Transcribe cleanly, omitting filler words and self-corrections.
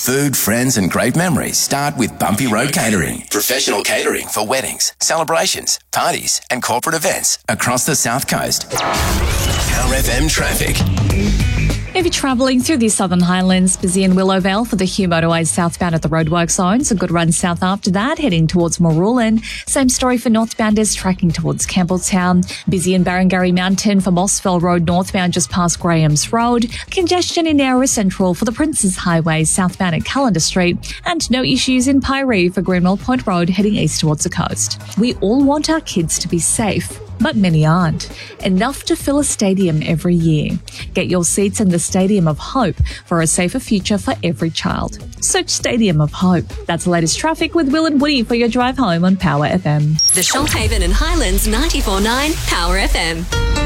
Food, friends and great memories start with Bumpy Road Catering. Professional catering for weddings, celebrations, parties and corporate events across the South Coast. Power FM traffic. If you're travelling through the Southern Highlands, busy in Willowvale for the Hugh Motorway southbound at the roadworks zones. A good run south after that, heading towards Marulan. Same story for northbounders tracking towards Campbelltown. Busy in Barangarry Mountain for Mossville Road northbound just past Graham's Road. Congestion in Narra Central for the Princes Highway southbound at Callender Street. And no issues in Piree for Greenwell Point Road heading east towards the coast. We all want our kids to be safe, but many aren't. Enough to fill a stadium every year. Get your seats in the Stadium of Hope for a safer future for every child. Search Stadium of Hope. That's the latest traffic with Will and Woody for your drive home on Power FM. The Shoalhaven and Highlands 94.9 Power FM.